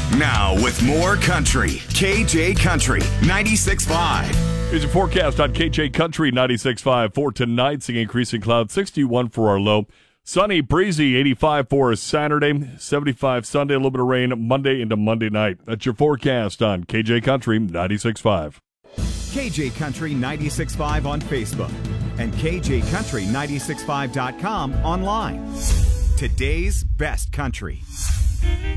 Now with more country, KJ Country 96.5. Here's your forecast on KJ Country 96.5 for tonight. Seeing increasing clouds, 61 for our low. Sunny, breezy, 85 for Saturday, 75 Sunday, a little bit of rain Monday into Monday night. That's your forecast on KJ Country 96.5. KJ Country 96.5 on Facebook and KJCountry965.com online. Today's best country.